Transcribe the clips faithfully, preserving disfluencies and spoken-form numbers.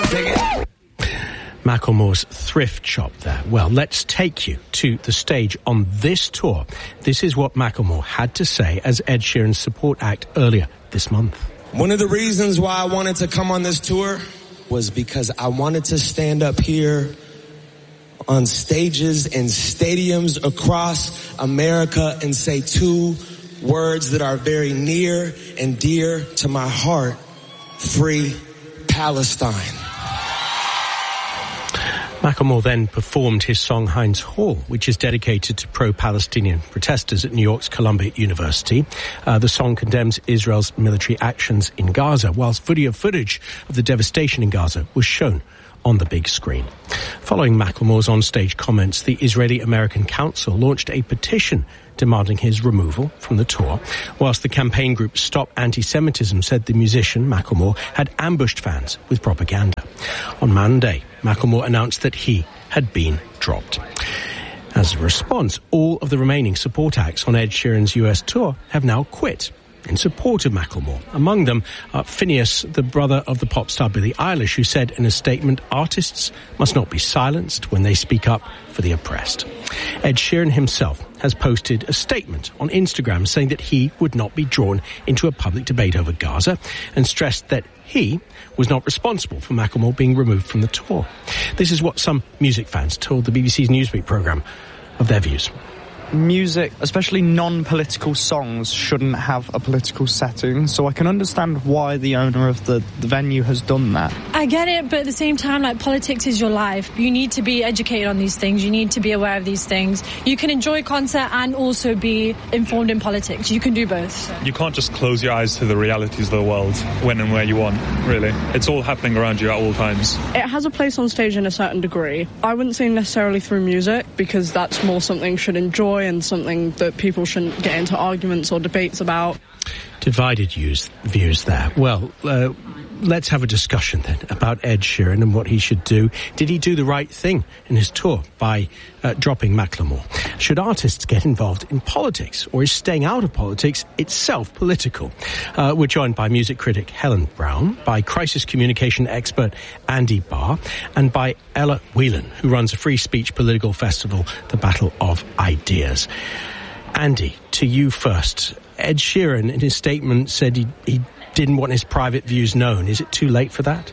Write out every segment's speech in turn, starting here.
Dig it. Macklemore's thrift shop there. Well, let's take you to the stage on this tour. This is what Macklemore had to say as Ed Sheeran's support act earlier this month. One of the reasons why I wanted to come on this tour was because I wanted to stand up here on stages and stadiums across America and say two words that are very near and dear to my heart: free Palestine. Macklemore then performed his song Heinz Hall, which is dedicated to pro-Palestinian protesters at New York's Columbia University. Uh, the song condemns Israel's military actions in Gaza, whilst video footage of the devastation in Gaza was shown on the big screen. Following Macklemore's on-stage comments, the Israeli-American Council launched a petition demanding his removal from the tour, whilst the campaign group Stop Anti-Semitism said the musician, Macklemore, had ambushed fans with propaganda. On Monday, Macklemore announced that he had been dropped. As a response, all of the remaining support acts on Ed Sheeran's U S tour have now quit in support of Macklemore. Among them, uh, Phineas, the brother of the pop star Billie Eilish, who said in a statement, artists must not be silenced when they speak up for the oppressed. Ed Sheeran himself has posted a statement on Instagram saying that he would not be drawn into a public debate over Gaza and stressed that he was not responsible for Macklemore being removed from the tour. This is what some music fans told the B B C's Newsweek programme of their views. Music, especially non-political songs, shouldn't have a political setting, so I can understand why the owner of the, the venue has done that. I get it, but at the same time, like, politics is your life. You need to be educated on these things. You need to be aware of these things. You can enjoy concert and also be informed in politics. You can do both. You can't just close your eyes to the realities of the world when and where you want, really. It's all happening around you at all times. It has a place on stage in a certain degree. I wouldn't say necessarily through music, because that's more something you should enjoy and something that people shouldn't get into arguments or debates about. Divided views, views there. Well, uh, let's have a discussion then about Ed Sheeran and what he should do. Did he do the right thing in his tour by uh, dropping Macklemore? Should artists get involved in politics, or is staying out of politics itself political? Uh, we're joined by music critic Helen Brown, by crisis communication expert Andy Barr, and by Ella Whelan, who runs a free speech political festival, The Battle of Ideas. Andy, to you first. Ed Sheeran, in his statement, said he, he didn't want his private views known. Is it too late for that?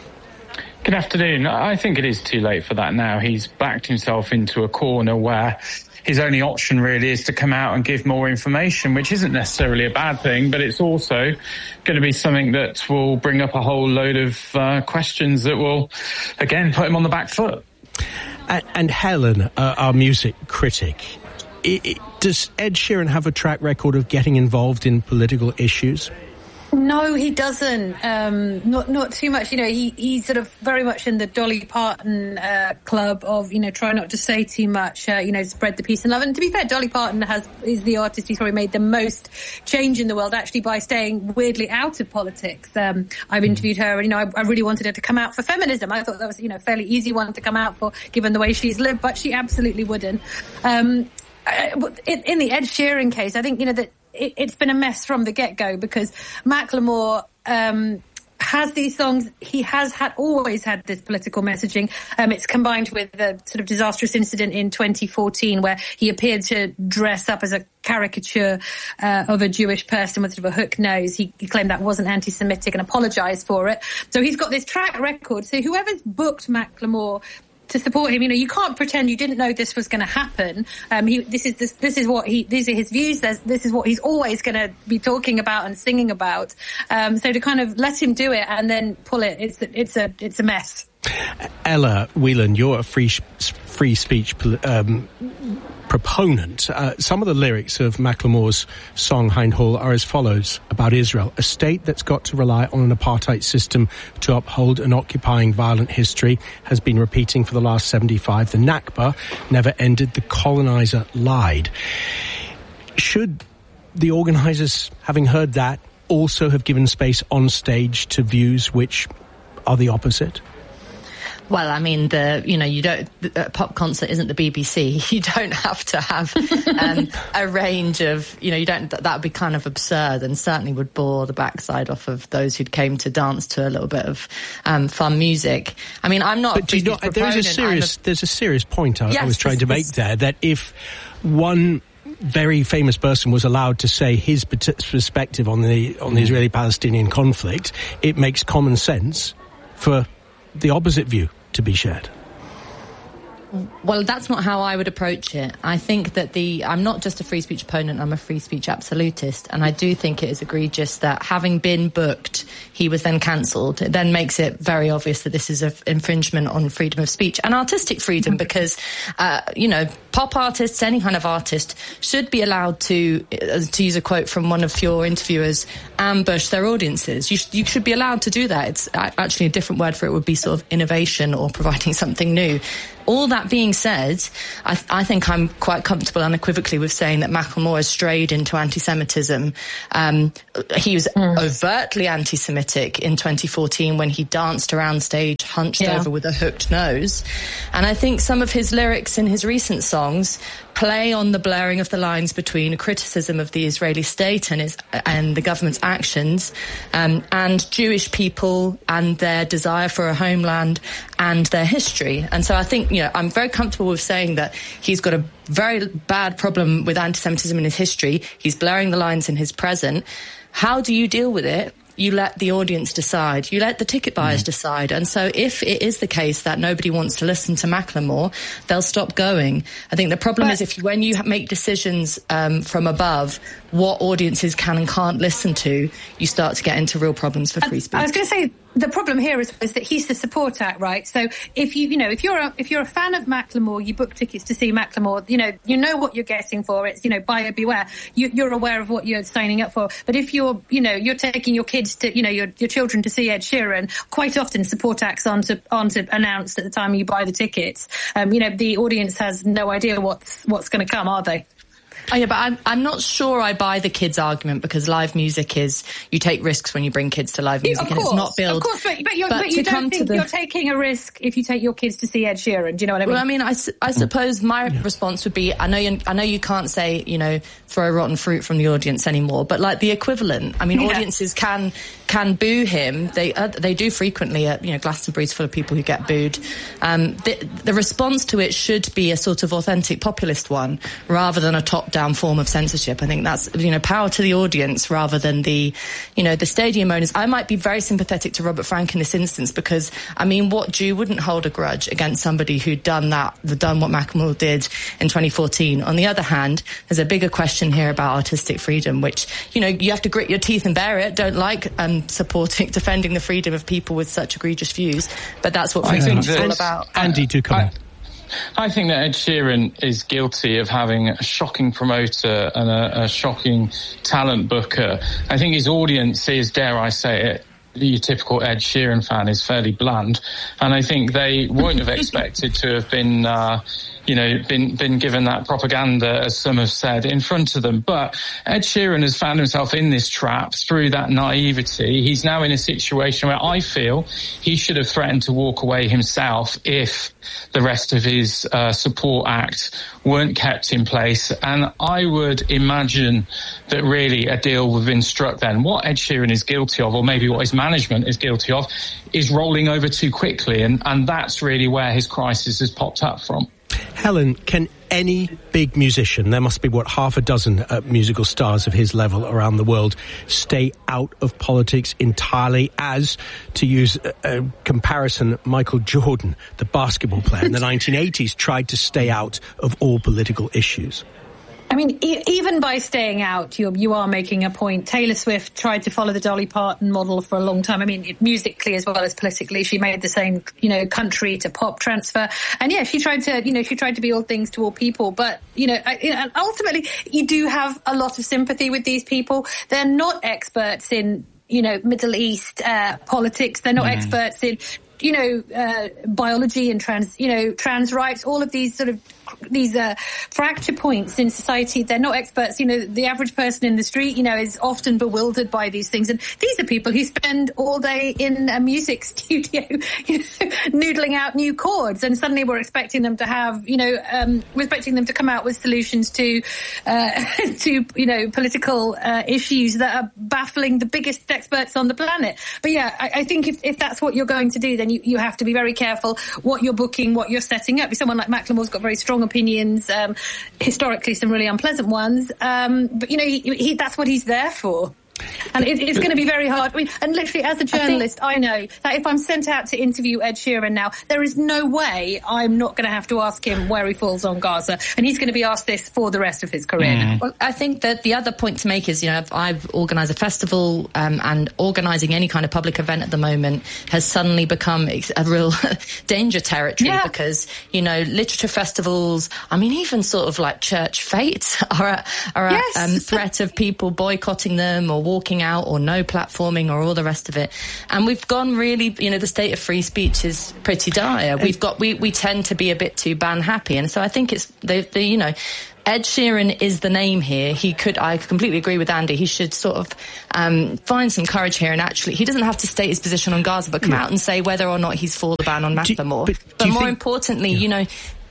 Good afternoon. I think it is too late for that now. He's backed himself into a corner where his only option really is to come out and give more information, which isn't necessarily a bad thing, but it's also going to be something that will bring up a whole load of uh, questions that will, again, put him on the back foot. And, and Helen, uh, our music critic, It, it, does Ed Sheeran have a track record of getting involved in political issues? No, he doesn't. Um, not not too much. You know, he he's sort of very much in the Dolly Parton uh, club of, you know, try not to say too much. Uh, you know, spread the peace and love. And to be fair, Dolly Parton has is the artist who's probably made the most change in the world, actually, by staying weirdly out of politics. Um, I've interviewed her, and you know, I, I really wanted her to come out for feminism. I thought that was, you know, a fairly easy one to come out for, given the way she's lived, but she absolutely wouldn't. Um, In, in the Ed Sheeran case, I think, you know, that it, it's been a mess from the get-go, because Macklemore um, has these songs. He has had always had this political messaging. Um, it's combined with the sort of disastrous incident in twenty fourteen where he appeared to dress up as a caricature uh, of a Jewish person with sort of a hook nose. He, he claimed that wasn't anti-Semitic and apologised for it. So he's got this track record. So whoever's booked Macklemore to support him, you know, you can't pretend you didn't know this was going to happen. Um, he, this is this, this is what he, these are his views. There's, this is what he's always going to be talking about and singing about. Um, so to kind of let him do it and then pull it, it's it's a it's a mess. Ella Whelan, you're a free free speech um, proponent. Uh, some of the lyrics of Macklemore's song Heinz Hall are as follows about Israel: a state that's got to rely on an apartheid system to uphold an occupying violent history has been repeating for the last seventy-five. The Nakba never ended. The colonizer lied. Should the organisers, having heard that, also have given space on stage to views which are the opposite? Well, I mean, the you know, you don't a pop concert isn't the B B C. You don't have to have um, a range of, you know, you don't. That would be kind of absurd, and certainly would bore the backside off of those who came to dance to a little bit of um, fun music. I mean, I'm not. But do you not, there's a serious, a, there's a serious point I, yes, I was trying to make there, that if one very famous person was allowed to say his perspective on the on the Israeli-Palestinian conflict, it makes common sense for the opposite view to be shared. Well, that's not how I would approach it. I think that the... I'm not just a free speech opponent, I'm a free speech absolutist. And I do think it is egregious that having been booked, he was then cancelled. It then makes it very obvious that this is an infringement on freedom of speech and artistic freedom because, uh, you know, pop artists, any kind of artist, should be allowed to, uh, to use a quote from one of your interviewers, ambush their audiences. You, sh- you should be allowed to do that. It's actually a different word for it would be sort of innovation or providing something new. All that being said, I, th- I think I'm quite comfortable unequivocally with saying that Macklemore has strayed into anti-Semitism. Um, he was mm. overtly anti-Semitic in twenty fourteen when he danced around stage hunched yeah. over with a hooked nose. And I think some of his lyrics in his recent songs play on the blurring of the lines between a criticism of the Israeli state and its, and the government's actions, um, and Jewish people and their desire for a homeland and their history. And so I think, you know, I'm very comfortable with saying that he's got a very bad problem with anti-Semitism in his history. He's blurring the lines in his present. How do you deal with it? You let the audience decide. You let the ticket buyers mm. decide. And so if it is the case that nobody wants to listen to Macklemore, they'll stop going. I think the problem but, is if you, when you make decisions um, from above, what audiences can and can't listen to, you start to get into real problems for free speech. I was going to say, the problem here is, is that he's the support act, right? So if you, you know, if you're a, if you're a fan of Macklemore, you book tickets to see Macklemore, you know, you know what you're getting for. It's, you know, buyer beware. You, you're aware of what you're signing up for. But if you're, you know, you're taking your kids to, you know, your, your children to see Ed Sheeran, quite often support acts aren't, aren't announced at the time you buy the tickets. Um, you know, the audience has no idea what's, what's going to come, are they? Oh yeah, but I'm I'm not sure I buy the kids' argument because live music is you take risks when you bring kids to live music, yeah, and course, it's not built. Of course, but, but, you're, but, but you don't think the... you're taking a risk if you take your kids to see Ed Sheeran. Do you know what I mean? Well, I mean, I, I suppose my yeah. response would be, I know you, I know you can't say, you know, throw rotten fruit from the audience anymore, but like the equivalent. I mean, yeah. audiences can can boo him. They uh, they do frequently. At, you know, Glastonbury's full of people who get booed. Um, the, the response to it should be a sort of authentic populist one, rather than a top-down form of censorship. I think that's, you know, power to the audience rather than the, you know, the stadium owners. I might be very sympathetic to Robert Frank in this instance because, I mean, what Jew wouldn't hold a grudge against somebody who'd done that, done what Macklemore did in twenty fourteen. On the other hand, there's a bigger question here about artistic freedom, which, you know, you have to grit your teeth and bear it. Don't like um, supporting, defending the freedom of people with such egregious views. But that's what free speech is all about. Andy, do come in. I think that Ed Sheeran is guilty of having a shocking promoter and a, a shocking talent booker. I think his audience is, dare I say it, your typical Ed Sheeran fan is fairly bland. And I think they won't have expected to have been, uh, you know, been, been given that propaganda, as some have said, in front of them. But Ed Sheeran has found himself in this trap through that naivety. He's now in a situation where I feel he should have threatened to walk away himself if the rest of his uh, support act weren't kept in place. And I would imagine that really a deal would have been struck then. What Ed Sheeran is guilty of, or maybe what his management is guilty of, is rolling over too quickly. And, and that's really where his crisis has popped up from. Helen, can any big musician, there must be, what, half a dozen uh, musical stars of his level around the world, stay out of politics entirely, as, to use a, a comparison, Michael Jordan, the basketball player in the nineteen eighties, tried to stay out of all political issues? I mean, e- even by staying out, you you are making a point. Taylor Swift tried to follow the Dolly Parton model for a long time. I mean, it, musically as well as politically, she made the same, you know, country to pop transfer. And yeah, she tried to, you know, she tried to be all things to all people. But, you know, I, you know, ultimately, you do have a lot of sympathy with these people. They're not experts in, you know, Middle East uh, politics. They're not mm. experts in you know, uh, biology and trans, you know, trans rights, all of these sort of these uh, fracture points in society. They're not experts. You know, the average person in the street, you know, is often bewildered by these things. And these are people who spend all day in a music studio, you know, noodling out new chords. And suddenly we're expecting them to have, you know, um, we're expecting them to come out with solutions to, uh, to, you know, political uh, issues that are baffling the biggest experts on the planet. But yeah, I, I think if, if that's what you're going to do, then you, you have to be very careful what you're booking, what you're setting up. Someone like Macklemore's got very strong opinions, um, historically some really unpleasant ones, um, but you know he, he, that's what he's there for. And it, it's going to be very hard. I mean, and literally, as a journalist, I, think, I know that if I'm sent out to interview Ed Sheeran now, there is no way I'm not going to have to ask him where he falls on Gaza, and he's going to be asked this for the rest of his career. Mm. Well, I think that the other point to make is, you know, I've, I've organised a festival, um, and organising any kind of public event at the moment has suddenly become a real danger territory yeah. because, you know, literature festivals, I mean, even sort of like church fates are a, are a yes. um, threat of people boycotting them or walking out or no platforming or all the rest of it. And we've gone really, you know, the state of free speech is pretty dire. We've got, we, we tend to be a bit too ban happy. And so I think it's, the, the, you know, Ed Sheeran is the name here. He could, I completely agree with Andy, he should sort of um, find some courage here and actually, he doesn't have to state his position on Gaza, but come yeah. out and say whether or not he's for the ban on Macklemore. But, but more think, importantly, yeah. you know,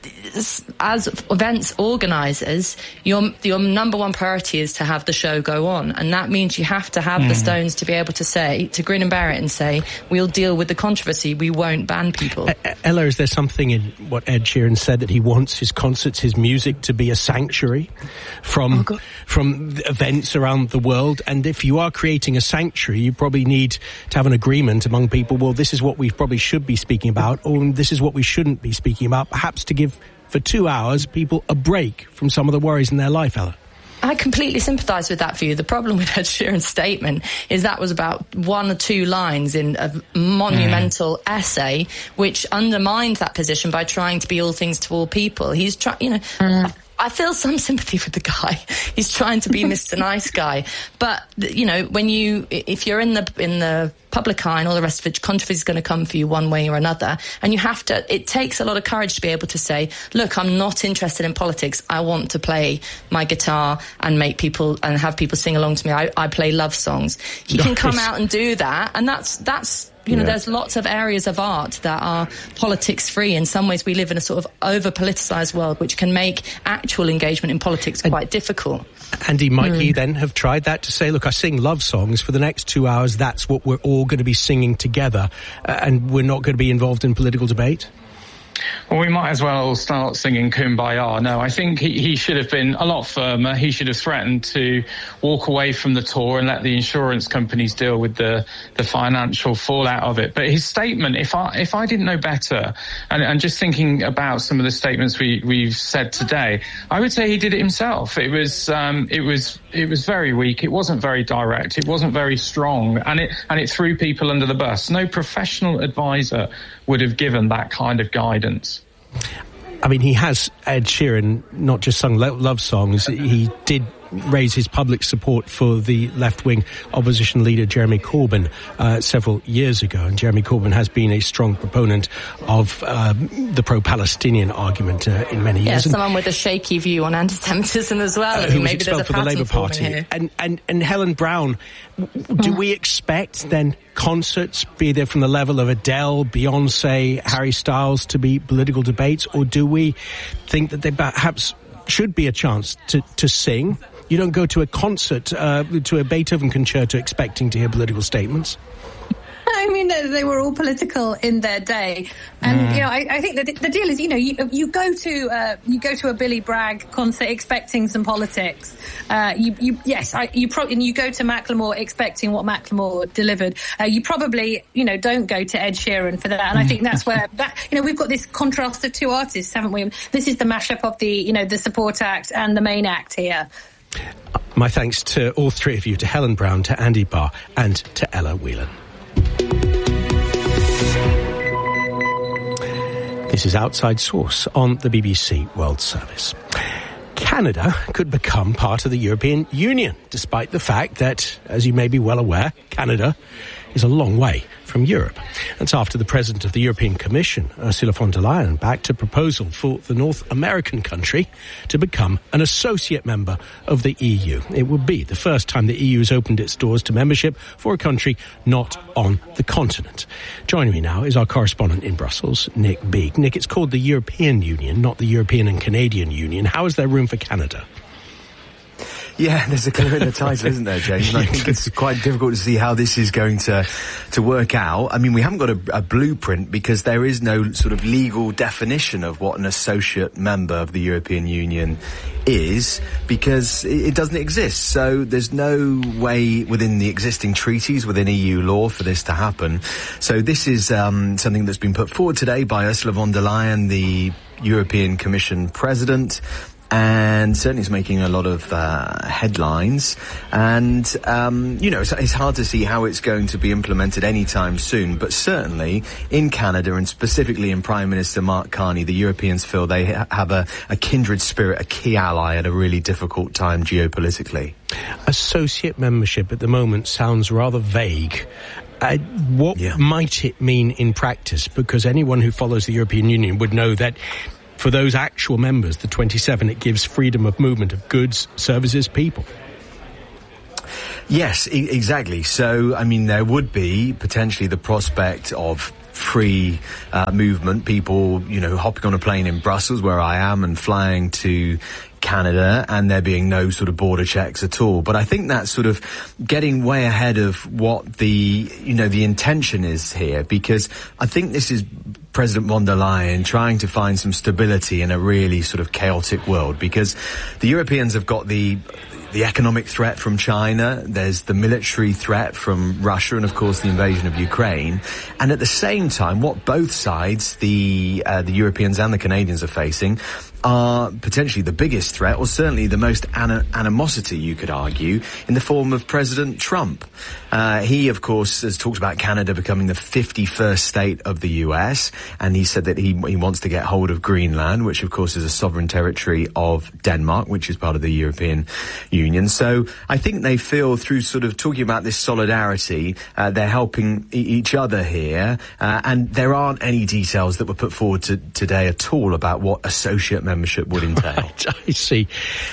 as events organisers, your your number one priority is to have the show go on, and that means you have to have mm. the Stones to be able to say, to grin and bear it and say, we'll deal with the controversy, we won't ban people. Uh, Ella, is there something in what Ed Sheeran said that he wants his concerts, his music to be a sanctuary from oh, from events around the world? And if you are creating a sanctuary, you probably need to have an agreement among people, well, this is what we probably should be speaking about, or this is what we shouldn't be speaking about, perhaps to give for two hours, people a break from some of the worries in their life, Ella. I completely sympathise with that view. The problem with Ed Sheeran's statement is that was about one or two lines in a monumental mm. essay, which undermined that position by trying to be all things to all people. He's trying, you know... Mm. I feel some sympathy for the guy. He's trying to be Mister Nice Guy. But, you know, when you, if you're in the, in the public eye and all the rest of it, controversy is going to come for you one way or another. And you have to, it takes a lot of courage to be able to say, look, I'm not interested in politics. I want to play my guitar and make people, and have people sing along to me. I, I play love songs. He can come out and do that. And that's, that's, You know, yeah. there's lots of areas of art that are politics free. In some ways, we live in a sort of over politicized world, which can make actual engagement in politics quite and, difficult. Andy, might mm. he then have tried that to say, look, I sing love songs for the next two hours. That's what we're all going to be singing together. Uh, and we're not going to be involved in political debate? Well, we might as well start singing Kumbaya. No, I think he, he should have been a lot firmer. He should have threatened to walk away from the tour and let the insurance companies deal with the, the financial fallout of it. But his statement, if I if I didn't know better, and, and just thinking about some of the statements we, we've said today, I would say he did it himself. It was um, it was it was very weak. It wasn't very direct. It wasn't very strong, and it and it threw people under the bus. No professional advisor would have given that kind of guidance. I mean, he has, Ed Sheeran, not just sung love songs, he did raise his public support for the left-wing opposition leader Jeremy Corbyn uh, several years ago, and Jeremy Corbyn has been a strong proponent of uh, the pro-Palestinian argument uh, in many yeah, years. Yeah, someone with a shaky view on anti-Semitism as well. Uh, who was expelled for the Labour Party. And, and, and Helen Brown, do we expect then concerts, be they from the level of Adele, Beyonce, Harry Styles, to be political debates, or do we think that they perhaps should be a chance to, to sing? You don't go to a concert, uh, to a Beethoven concerto expecting to hear political statements. I mean, they were all political in their day, and mm. you know, I, I think that the deal is, you know, you, you go to uh, you go to a Billy Bragg concert expecting some politics. Uh, you, you, yes, I, you pro- and you go to Macklemore expecting what Macklemore delivered. Uh, you probably, you know, don't go to Ed Sheeran for that, and I think that's where that, you know, we've got this contrast of two artists, haven't we? This is the mashup of the, you know, the support act and the main act here. My thanks to all three of you, to Helen Brown, to Andy Barr, and to Ella Whelan. This is Outside Source on the B B C World Service. Canada could become part of the European Union, despite the fact that, as you may be well aware, Canada is a long way from Europe. That's after the President of the European Commission, Ursula von der Leyen, backed a proposal for the North American country to become an associate member of the E U. It would be the first time the E U has opened its doors to membership for a country not on the continent. Joining me now is our correspondent in Brussels, Nick Beake. Nick, it's called the European Union, not the European and Canadian Union. How is there room for Canada? Yeah, there's a clue in the title, isn't there, James? And I think it's quite difficult to see how this is going to to work out. I mean, we haven't got a, a blueprint because there is no sort of legal definition of what an associate member of the European Union is, because it, it doesn't exist. So there's no way within the existing treaties, within E U law, for this to happen. So this is um, something that's been put forward today by Ursula von der Leyen, the European Commission President, and certainly is making a lot of uh, headlines. And, um, you know, it's, it's hard to see how it's going to be implemented anytime soon. But certainly in Canada, and specifically in Prime Minister Mark Carney, the Europeans feel they ha- have a, a kindred spirit, a key ally at a really difficult time geopolitically. Associate membership at the moment sounds rather vague. Uh, what yeah. might it mean in practice? Because anyone who follows the European Union would know that for those actual members, the twenty-seven, it gives freedom of movement of goods, services, people. Yes, e- exactly. So, I mean, there would be potentially the prospect of free uh, movement, people, you know, hopping on a plane in Brussels, where I am, and flying to Canada, and there being no sort of border checks at all. But I think that's sort of getting way ahead of what the, you know, the intention is here, because I think this is President von der Leyen trying to find some stability in a really sort of chaotic world, because the Europeans have got the the economic threat from China, there's the military threat from Russia, and of course the invasion of Ukraine. And at the same time, what both sides, the uh, the Europeans and the Canadians, are facing are potentially the biggest threat, or certainly the most an- animosity, you could argue, in the form of President Trump. Uh, he, of course, has talked about Canada becoming the fifty-first state of the U S, and he said that he, he wants to get hold of Greenland, which, of course, is a sovereign territory of Denmark, which is part of the European Union. So I think they feel, through sort of talking about this solidarity, uh, they're helping e- each other here, uh, and there aren't any details that were put forward to, today at all about what associate membership would entail. Right, I see.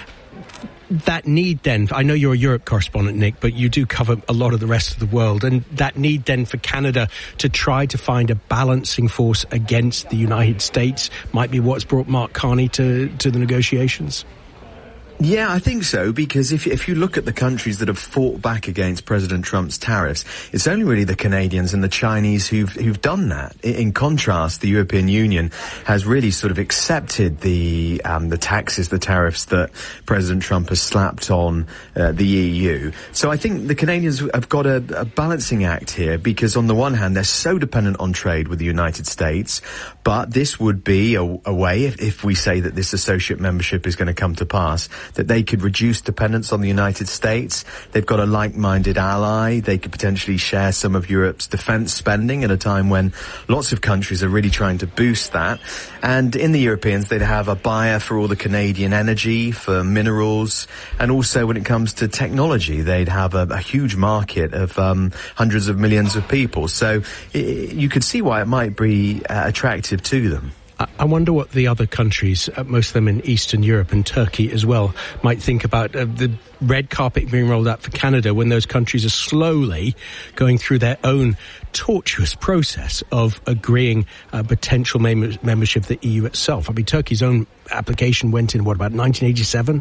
That need then, I know you're a Europe correspondent, Nick, but you do cover a lot of the rest of the world, and that need then for Canada to try to find a balancing force against the United States might be what's brought Mark Carney to, to the negotiations? Yeah, I think so, because if if you look at the countries that have fought back against President Trump's tariffs, it's only really the Canadians and the Chinese who've who've done that. In contrast, the European Union has really sort of accepted the um, the taxes, the tariffs that President Trump has slapped on uh, the E U. So I think the Canadians have got a, a balancing act here, because on the one hand, they're so dependent on trade with the United States, but this would be a, a way, if, if we say that this associate membership is going to come to pass, that they could reduce dependence on the United States. They've got a like-minded ally. They could potentially share some of Europe's defence spending at a time when lots of countries are really trying to boost that. And in the Europeans, they'd have a buyer for all the Canadian energy, for minerals, and also when it comes to technology, they'd have a, a huge market of um, hundreds of millions of people. So it, you could see why it might be uh, attractive to them. I wonder what the other countries, uh, most of them in Eastern Europe and Turkey as well, might think about uh, the red carpet being rolled out for Canada when those countries are slowly going through their own tortuous process of agreeing uh, potential mem- membership of the E U itself. I mean, Turkey's own application went in, what, about nineteen eighty-seven?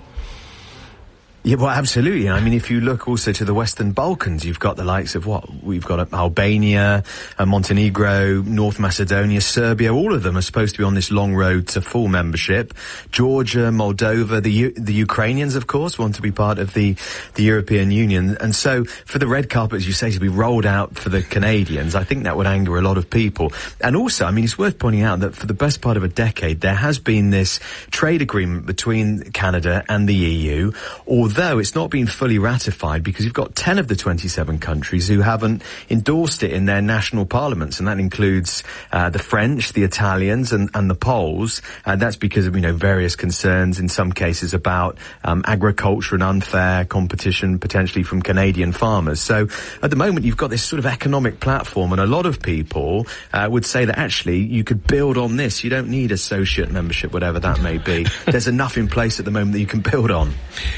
Yeah, well, absolutely. I mean, if you look also to the Western Balkans, you've got the likes of what? We've got Albania, uh, Montenegro, North Macedonia, Serbia. All of them are supposed to be on this long road to full membership. Georgia, Moldova, the U- the Ukrainians, of course, want to be part of the, the European Union. And so for the red carpet, as you say, to be rolled out for the Canadians, I think that would anger a lot of people. And also, I mean, it's worth pointing out that for the best part of a decade, there has been this trade agreement between Canada and the E U, although although it's not been fully ratified because you've got ten of the twenty-seven countries who haven't endorsed it in their national parliaments, and that includes uh, the French, the Italians, and, and the Poles. And that's because of, you know, various concerns in some cases about um, agriculture and unfair competition potentially from Canadian farmers. So at the moment you've got this sort of economic platform, and a lot of people uh, would say that actually you could build on this. You don't need associate membership, whatever that may be. There's enough in place at the moment that you can build on.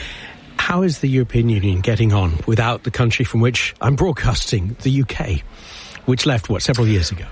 How is the European Union getting on without the country from which I'm broadcasting, the U K, which left, what, several years ago?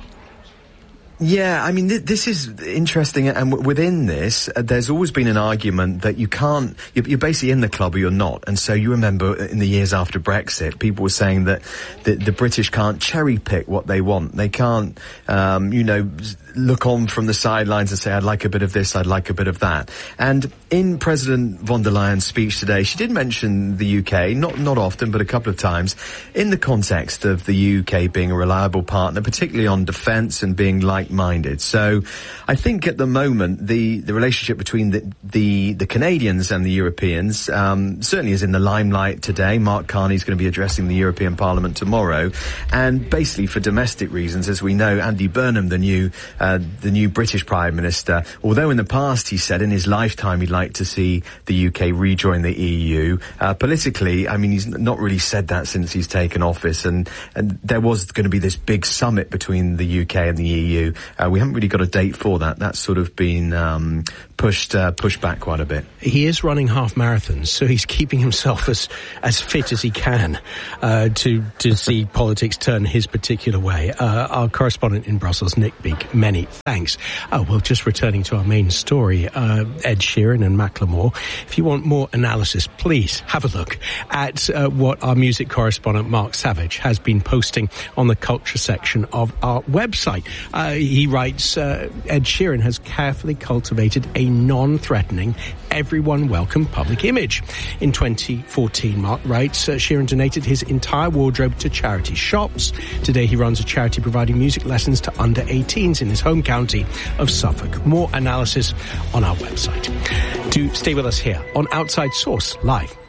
Yeah, I mean, th- this is interesting, and w- within this, uh, there's always been an argument that you can't, you're, you're basically in the club or you're not. And so you remember in the years after Brexit, people were saying that the, the British can't cherry pick what they want. They can't, um, you know, look on from the sidelines and say, I'd like a bit of this, I'd like a bit of that. And in President von der Leyen's speech today, she did mention the U K, not not often, but a couple of times, in the context of the U K being a reliable partner, particularly on defence and being like-minded. So I think at the moment, the, the relationship between the, the, the Canadians and the Europeans um, certainly is in the limelight today. Mark Carney's going to be addressing the European Parliament tomorrow. And basically for domestic reasons, as we know, Andy Burnham, the new uh, the new British Prime Minister, although in the past he said in his lifetime he'd like to see the U K rejoin the E U, uh, politically, I mean, he's not really said that since he's taken office. And, and there was going to be this big summit between the U K and the E U. Uh, we haven't really got a date for that. That's sort of been um, pushed uh, pushed back quite a bit. He is running half marathons, so he's keeping himself as as fit as he can uh, to to see politics turn his particular way. Uh, our correspondent in Brussels, Nick Beak, many thanks. Oh, well, just returning to our main story, uh, Ed Sheeran and Macklemore. If you want more analysis, please have a look at uh, what our music correspondent Mark Savage has been posting on the culture section of our website. Uh, he writes, uh, Ed Sheeran has carefully cultivated a non-threatening, everyone welcome public image. In twenty fourteen, Mark writes, uh, Sheeran donated his entire wardrobe to charity shops. Today he runs a charity providing music lessons to under eighteens in his home county of Suffolk. More analysis on our website. Do stay with us here on Outside Source Live.